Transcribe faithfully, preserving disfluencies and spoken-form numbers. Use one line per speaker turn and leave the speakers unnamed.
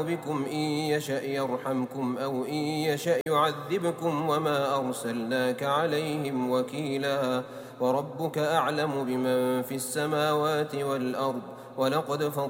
بكم إن يشأ يرحمكم أو إن يشأ يعذبكم وما أرسلناك عليهم وكيلا وربك أعلم بمن في السماوات والأرض ولقد فضلنا